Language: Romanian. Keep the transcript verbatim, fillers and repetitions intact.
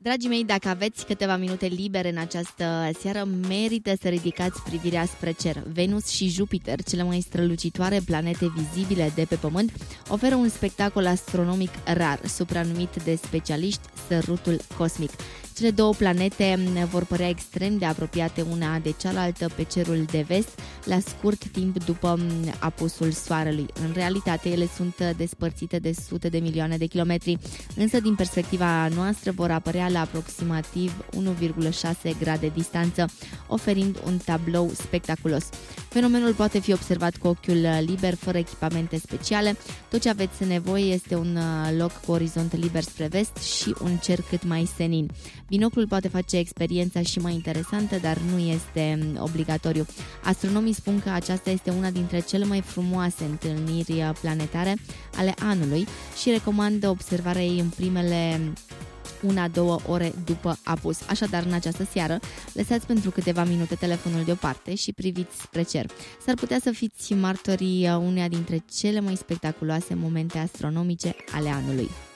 Dragii mei, dacă aveți câteva minute libere în această seară, merită să ridicați privirea spre cer. Venus și Jupiter, cele mai strălucitoare planete vizibile de pe Pământ, oferă un spectacol astronomic rar, supranumit de specialiști sărutul cosmic. Cele două planete vor părea extrem de apropiate una de cealaltă pe cerul de vest, la scurt timp după apusul Soarelui. În realitate, ele sunt despărțite de sute de milioane de kilometri, însă din perspectiva noastră vor apărea la aproximativ unu virgulă șase grade distanță, oferind un tablou spectaculos. Fenomenul poate fi observat cu ochiul liber, fără echipamente speciale. Tot ce aveți nevoie este un loc cu orizont liber spre vest și un cer cât mai senin. Binoclul poate face experiența și mai interesantă, dar nu este obligatoriu. Astronomii spun că aceasta este una dintre cele mai frumoase întâlniri planetare ale anului și recomandă observarea ei în primele una-două ore după apus. Așadar, în această seară, lăsați pentru câteva minute telefonul deoparte și priviți spre cer. S-ar putea să fiți martorii uneia dintre cele mai spectaculoase momente astronomice ale anului.